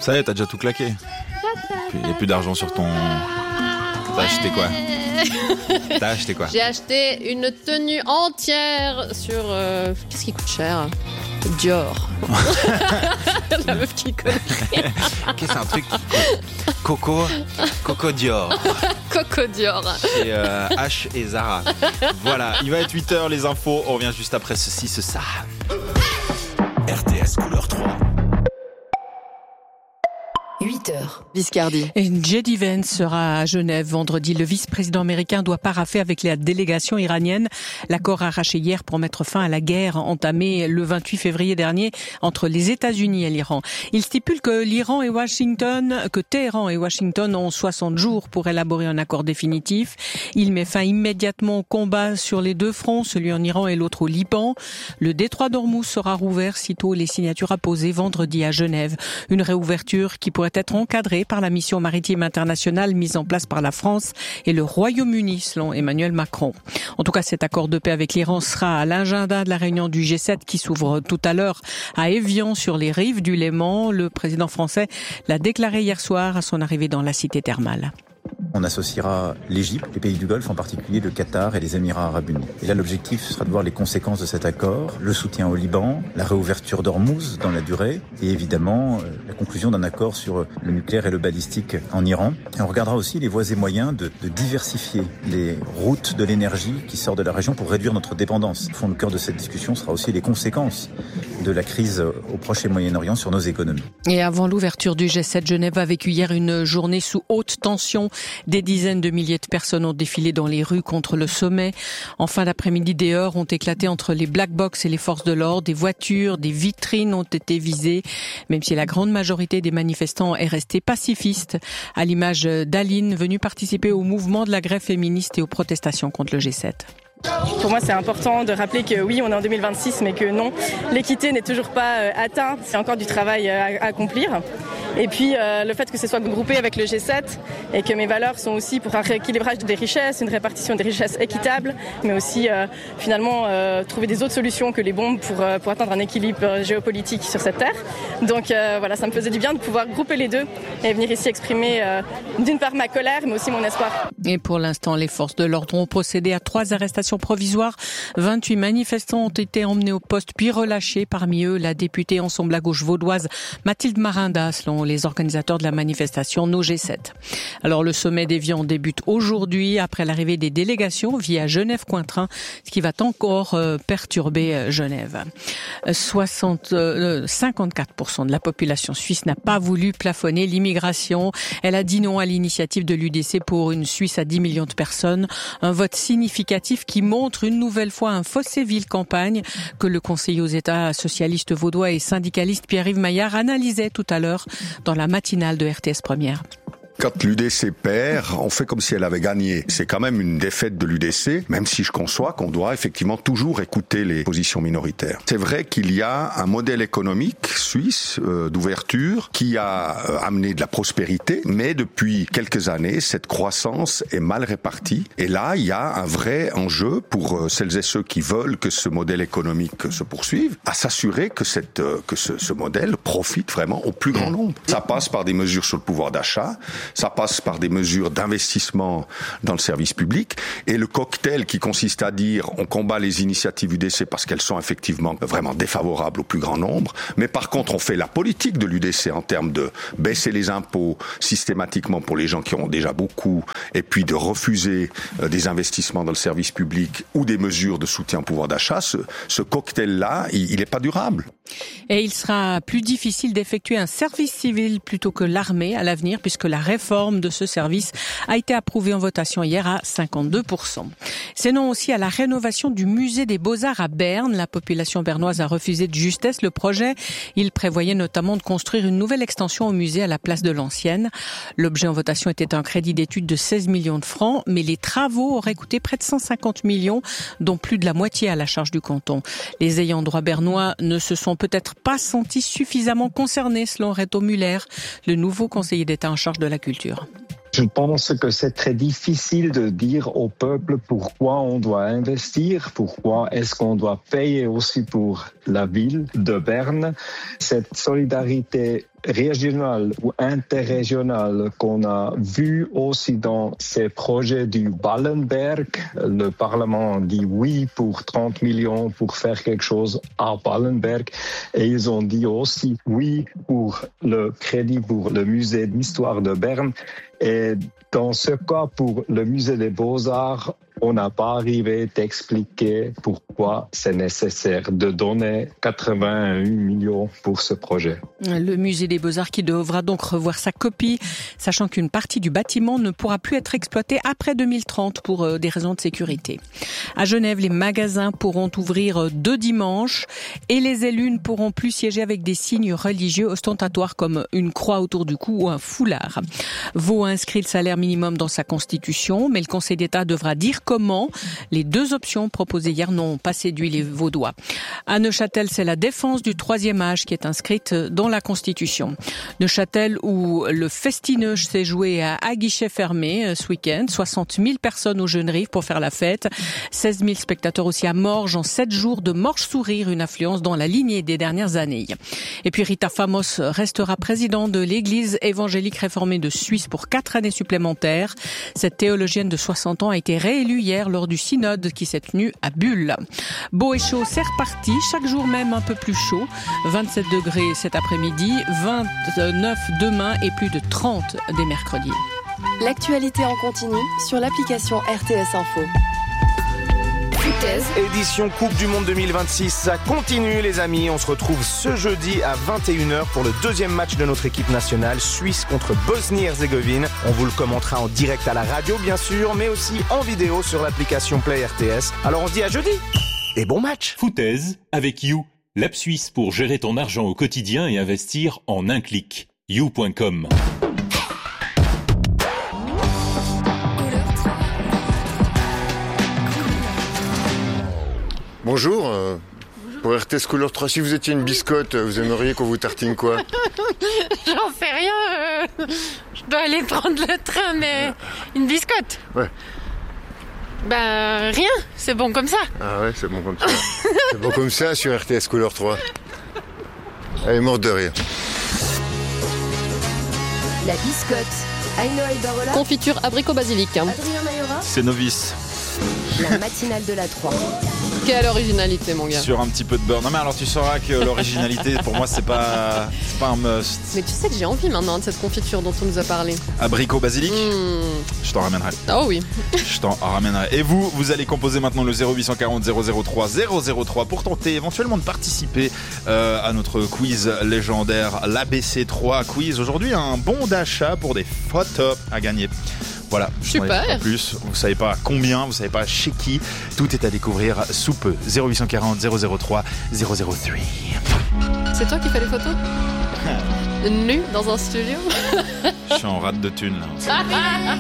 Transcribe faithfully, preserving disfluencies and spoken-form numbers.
Ça y est, t'as déjà tout claqué. Il n'y a plus d'argent sur ton... T'as acheté quoi? T'as acheté quoi? J'ai acheté une tenue entière sur... Euh, qu'est-ce qui coûte cher? Dior. La meuf qui connaît rien. Qu'est-ce que c'est un truc? Coco Coco Dior. Coco Dior. Chez euh, H et Zara. Voilà, il va être huit heures, les infos. On revient juste après ceci, ce ça. R T S couleur trois. huit heures. Viscardi. Et J D Vance sera à Genève vendredi. Le vice-président américain doit paraffer avec la délégation iranienne l'accord arraché hier pour mettre fin à la guerre entamée le vingt-huit février dernier entre les États-Unis et l'Iran. Il stipule que l'Iran et Washington, que Téhéran et Washington ont soixante jours pour élaborer un accord définitif. Il met fin immédiatement au combat sur les deux fronts, celui en Iran et l'autre au Liban. Le détroit d'Ormuz sera rouvert sitôt les signatures apposées vendredi à Genève. Une réouverture qui pourrait être encadrée par la mission maritime internationale mise en place par la France et le Royaume-Uni, selon Emmanuel Macron. En tout cas, cet accord de paix avec l'Iran sera à l'agenda de la réunion du G sept qui s'ouvre tout à l'heure à Évian sur les rives du Léman. Le président français l'a déclaré hier soir à son arrivée dans la cité thermale. On associera l'Égypte, les pays du Golfe, en particulier le Qatar et les Émirats arabes unis. Et là, l'objectif sera de voir les conséquences de cet accord, le soutien au Liban, la réouverture d'Ormuz dans la durée, et évidemment la conclusion d'un accord sur le nucléaire et le balistique en Iran. Et on regardera aussi les voies et moyens de, de diversifier les routes de l'énergie qui sortent de la région pour réduire notre dépendance. Au fond, le cœur de cette discussion sera aussi les conséquences de la crise au Proche et Moyen-Orient sur nos économies. Et avant l'ouverture du G sept, Genève a vécu hier une journée sous haute tension. Des dizaines de milliers de personnes ont défilé dans les rues contre le sommet. En fin d'après-midi, des heurts ont éclaté entre les Black Blocs et les forces de l'ordre. Des voitures, des vitrines ont été visées, même si la grande majorité des manifestants est restée pacifiste, à l'image d'Aline, venue participer au mouvement de la grève féministe et aux protestations contre le G sept. Pour moi, c'est important de rappeler que oui, on est en deux mille vingt-six, mais que non, l'équité n'est toujours pas atteinte. C'est encore du travail à accomplir. Et puis, euh, le fait que ce soit groupé avec le G sept et que mes valeurs sont aussi pour un rééquilibrage des richesses, une répartition des richesses équitable, mais aussi euh, finalement euh, trouver des autres solutions que les bombes pour, euh, pour atteindre un équilibre géopolitique sur cette terre. Donc euh, voilà, ça me faisait du bien de pouvoir grouper les deux et venir ici exprimer euh, d'une part ma colère, mais aussi mon espoir. Et pour l'instant, les forces de l'ordre ont procédé à trois arrestations provisoires. vingt-huit manifestants ont été emmenés au poste puis relâchés. Parmi eux, la députée Ensemble à gauche vaudoise Mathilde Marinda, selon les organisateurs de la manifestation No G sept. Alors le sommet d'Évian débute aujourd'hui après l'arrivée des délégations via Genève-Cointrin, ce qui va encore euh, perturber Genève. soixante, euh, cinquante-quatre pour cent de la population suisse n'a pas voulu plafonner l'immigration. Elle a dit non à l'initiative de l'U D C pour une Suisse à dix millions de personnes. Un vote significatif qui montre une nouvelle fois un fossé ville-campagne que le conseiller aux États socialiste vaudois et syndicaliste Pierre-Yves Maillard analysait tout à l'heure dans la matinale de R T S Première. Quand l'U D C perd, on fait comme si elle avait gagné. C'est quand même une défaite de l'U D C, même si je conçois qu'on doit effectivement toujours écouter les positions minoritaires. C'est vrai qu'il y a un modèle économique suisse euh, d'ouverture qui a euh, amené de la prospérité, mais depuis quelques années, cette croissance est mal répartie. Et là, il y a un vrai enjeu pour euh, celles et ceux qui veulent que ce modèle économique se poursuive, à s'assurer que, cette, euh, que ce, ce modèle profite vraiment au plus grand nombre. Ça passe par des mesures sur le pouvoir d'achat. Ça passe par des mesures d'investissement dans le service public et le cocktail qui consiste à dire on combat les initiatives U D C parce qu'elles sont effectivement vraiment défavorables au plus grand nombre, mais par contre on fait la politique de l'U D C en termes de baisser les impôts systématiquement pour les gens qui ont déjà beaucoup et puis de refuser euh, des investissements dans le service public ou des mesures de soutien au pouvoir d'achat. Ce, ce cocktail-là, il n'est pas durable. Et il sera plus difficile d'effectuer un service civil plutôt que l'armée à l'avenir puisque la réforme de ce service a été approuvée en votation hier à cinquante-deux pour cent. C'est non aussi à la rénovation du musée des Beaux-Arts à Berne. La population bernoise a refusé de justesse le projet. Il prévoyait notamment de construire une nouvelle extension au musée à la place de l'ancienne. L'objet en votation était un crédit d'étude de seize millions de francs, mais les travaux auraient coûté près de cent cinquante millions, dont plus de la moitié à la charge du canton. Les ayants droit bernois ne se sont peut-être pas sentis suffisamment concernés, selon Reto Müller, le nouveau conseiller d'État en charge de la culture. Je pense que c'est très difficile de dire au peuple pourquoi on doit investir, pourquoi est-ce qu'on doit payer aussi pour la ville de Berne. Cette solidarité régional ou interrégional qu'on a vu aussi dans ces projets du Ballenberg. Le Parlement dit oui pour trente millions pour faire quelque chose à Ballenberg. Et ils ont dit aussi oui pour le crédit pour le musée d'histoire de Berne. Et dans ce cas, pour le musée des Beaux-Arts, on n'a pas arrivé d'expliquer pourquoi c'est nécessaire de donner quatre-vingt-un millions pour ce projet. Le musée des Beaux-Arts qui devra donc revoir sa copie, sachant qu'une partie du bâtiment ne pourra plus être exploitée après deux mille trente pour des raisons de sécurité. À Genève, les magasins pourront ouvrir deux dimanches et les élus ne pourront plus siéger avec des signes religieux ostentatoires comme une croix autour du cou ou un foulard. Vaud a inscrit le salaire minimum dans sa constitution, mais le Conseil d'État devra dire comment. Les deux options proposées hier n'ont pas séduit les Vaudois. À Neuchâtel, c'est la défense du troisième âge qui est inscrite dans la Constitution. Neuchâtel, où le Festineuch s'est joué à, à guichet fermé ce week-end. soixante mille personnes au Jeune-Rive pour faire la fête. seize mille spectateurs aussi à Morges en sept jours de Morges-Sourire, une affluence dans la lignée des dernières années. Et puis Rita Famos restera présidente de l'Église évangélique réformée de Suisse pour quatre années supplémentaires. Cette théologienne de soixante ans a été réélue hier lors du synode qui s'est tenu à Bulle. Beau et chaud, c'est reparti. Chaque jour même un peu plus chaud. vingt-sept degrés cet après-midi, vingt-neuf demain et plus de trente dès mercredi. L'actualité en continu sur l'application R T S Info. Édition Coupe du Monde deux mille vingt-six, ça continue les amis. On se retrouve ce jeudi à vingt et une heures pour le deuxième match de notre équipe nationale, Suisse contre Bosnie-Herzégovine. On vous le commentera en direct à la radio bien sûr, mais aussi en vidéo sur l'application Play R T S. Alors on se dit à jeudi et bon match. Foutaise avec You, l'app suisse pour gérer ton argent au quotidien et investir en un clic. you point com. Bonjour, euh, pour R T S Couleur trois, si vous étiez une biscotte, vous aimeriez qu'on vous tartine quoi? J'en sais rien, euh, je dois aller prendre le train, mais une biscotte? Ouais. Ben rien, c'est bon comme ça. Ah ouais, c'est bon comme ça. C'est bon comme ça sur R T S Couleur trois. Elle est morte de rire. La biscotte. Aïnoa Ibarola. Confiture abricot basilic. Adrien Mayora. C'est novice. La matinale de la trois. Quelle originalité, mon gars. Sur un petit peu de beurre. Non mais alors tu sauras que l'originalité pour moi c'est pas c'est pas un must. Mais tu sais que j'ai envie maintenant de cette confiture dont on nous a parlé. Abricot basilic. Mmh. Je t'en ramènerai. Oh oui. Je t'en ramènerai. Et vous, vous allez composer maintenant le zéro huit cent quarante zéro zéro trois zéro zéro trois pour tenter éventuellement de participer euh, à notre quiz légendaire, l'A B C trois quiz. Aujourd'hui, un bon d'achat pour des photos à gagner. Voilà, super. En plus, vous savez pas combien, vous savez pas chez qui. Tout est à découvrir sous peu. zéro huit cent quarante zéro zéro trois zéro zéro trois. C'est toi qui fais les photos? Nu dans un studio? Je suis en rate de thunes là.